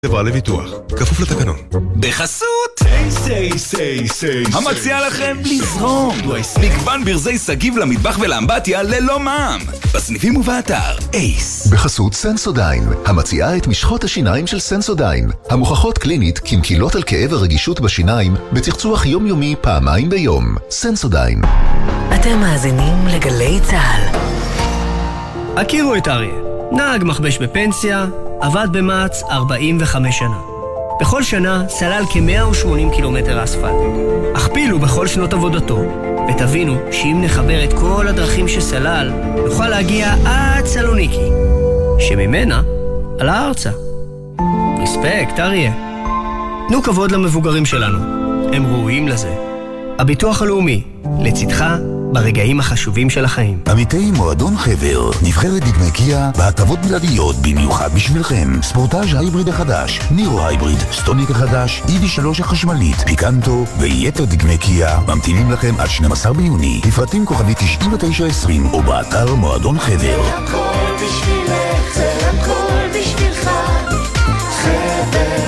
חברה לביטוח, כפוף לתקנון. בחסות המציע לכם לזרום מגוון ברזי סגיב למטבח ולאמבטיה ללא מע"מ בסניפים ובאתר אייס. בחסות סנסודיין, המציעה את משחות השיניים של סנסודיין, המוכחות קלינית כמקילות על כאב הרגישות בשיניים בצחצוח יומיומי פעמיים ביום. סנסודיין. אתם מאזינים לגלי צהל. הכירו את אריה, נהג מכבש בפנסיה, עבד במעץ 45 שנה. בכל שנה סלל כ-180 קילומטר אספלט. הכפילו בכל שנות עבודתו, ותבינו שאם נחבר את כל הדרכים שסלל, נוכל להגיע עד סלוניקי, שממנה עלה ארצה. רספקט, אריה. תנו כבוד למבוגרים שלנו, הם ראויים לזה. הביטוח הלאומי, לצדך ברגעים החשובים של החיים. עמיתי מועדון חבר, נבחרת דגמי קיה בהטבות בלעדיות במיוחד בשבילכם. ספורטאז' הייבריד החדש, נירו הייבריד, סטוניק החדש, EV3 החשמלית, פיקנטו ויתר דגמי קיה ממתינים לכם עד 12 ביוני. לפרטים כוכבי 9920 או באתר מועדון חבר. זה הכל בשבילך, זה הכל בשבילך, חבר.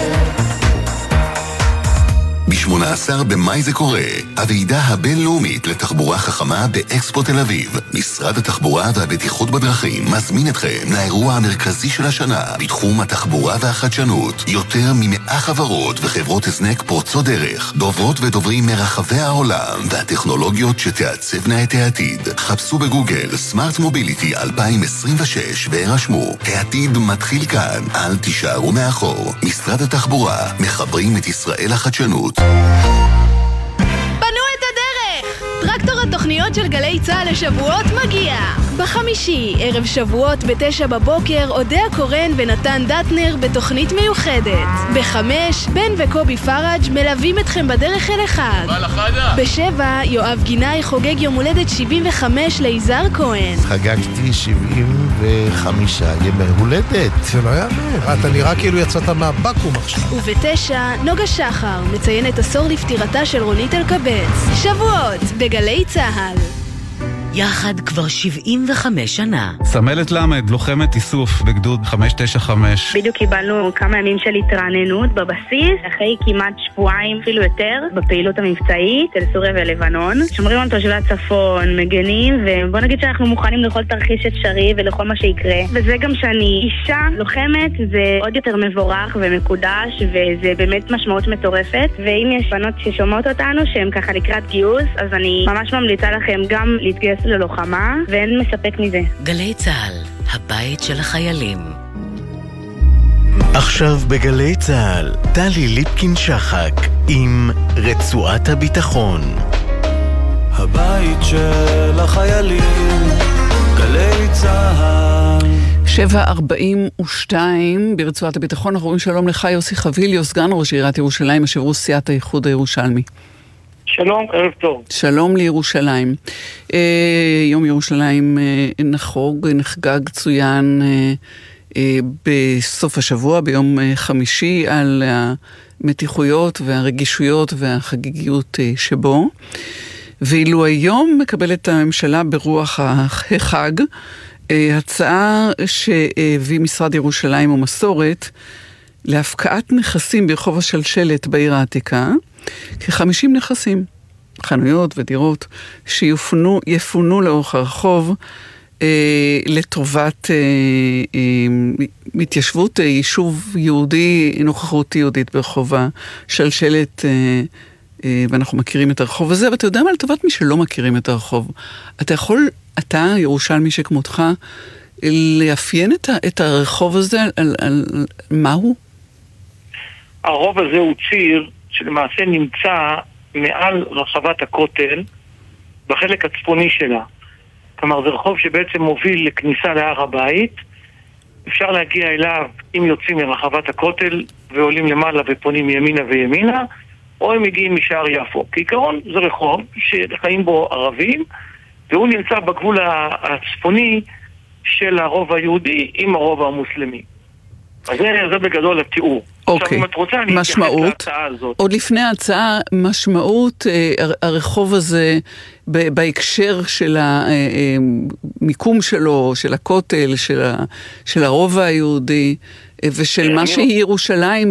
ב-18 במאי זה קורה, הוועידה הבינלאומית לתחבורה חכמה באקספו תל אביב. משרד התחבורה והבטיחות בדרכים מזמין אתכם לאירוע המרכזי של השנה בתחום התחבורה והחדשנות. יותר מ100 חברות וחברות הזנק פורצות דרך, דוברות ודוברים מרחבי העולם והטכנולוגיות שתעצבנה את העתיד. חפשו בגוגל סמארט מוביליטי 2026 והרשמו, העתיד מתחיל כאן, אל תישארו מאחור. משרד התחבורה, מחברים את ישראל לחדשנות. בנו את הדרך! טרקטור התוכניות של גלי צהל לשבועות מגיע! בחמישי, ערב שבועות ב9 בבוקר, אודיה קורן ונתן דטנר בתוכנית מיוחדת. ב5, בן וקובי פראג' מלווים אתכם בדרך אל החג. ב7, יואב גינאי חוגג יום הולדת 75 ליזהר כהן. חגגתי 75 ימי הולדת. זה לא יאמר, אתה נראה כאילו יצאת מהבקום עכשיו. וב9, נוגה שחר מציינת עשור לפטירתה של רונית אלקבץ. שבועות בגלי צהל. יחד כבר 75 שנה. סמלת למד, לוחמת איסוף בגדוד 595. בדיוק קיבלנו כמה ימים של התרעננות בבסיס, אחרי כמעט שבועיים, אפילו יותר, בפעילות המבצעית של סוריה ולבנון. שומרים על תושבי הצפון, מגנים, ובוא נגיד שאנחנו מוכנים לכל תרחיש אפשרי ולכל מה שיקרה. וזה גם שאני אישה לוחמת, זה עוד יותר מבורך ומקודש, וזה באמת משמעות מטורפת. ואם יש בנות ששומעות אותנו, שהן ככה לקראת גיוס, אז אני ממש ממליצה לכם גם להתגייס ללוחמה, ואין מספק מזה. גלי צהל, הבית של החיילים. עכשיו בגלי צהל, טלי ליפקין שחק עם רצועת הביטחון. הבית של החיילים, גלי צהל. 7:42 ברצועת הביטחון. אנחנו רואים שלום לך יוסי חביליו, סגן ראש עיריית ירושלים, יושב ראש סיעת האיחוד הירושלמי. שלום, ערב טוב. שלום לירושלים. יום ירושלים נחגג, צוין בסוף השבוע, ביום חמישי, על המתיחויות והרגישויות והחגיגיות שבו. ואילו היום מקבלת הממשלה ברוח החג הצעה שהביא משרד ירושלים ומסורת להפקעת נכסים ברחוב השלשלת בעיר העתיקה, כ50 נכסים, חנויות ודירות, שיפונו לאורך הרחוב לטובת מתיישבות יישוב יהודי, נוכחות יהודית ברחוב השלשלת, ואנחנו מכירים את הרחוב הזה, ואתה יודע מה, לטובת מי שלא מכירים את הרחוב, אתה יכול, אתה ירושלמי שכמותך, לאפיין את הרחוב הזה על מהו? הרחוב הזה הוא ציר שלמעשה נמצא מעל רחבת הכותל בחלק הצפוני שלה. כלומר, זה רחוב שבעצם מוביל לכניסה להר הבית. אפשר להגיע אליו אם יוצאים מרחבת הכותל ועולים למעלה ופונים ימינה וימינה, או הם מגיעים משער יפו. כעיקרון זה רחוב שחיים בו ערבים, והוא נמצא בגבול הצפוני של הרוב היהודי עם הרוב המוסלמי. אז זה בגדול התיאור. אוקיי, משמעות, עוד לפני ההצעה, משמעות הרחוב הזה בהקשר של המיקום שלו, של הכותל, של הרובע היהודי, ושל מה שהיא ירושלים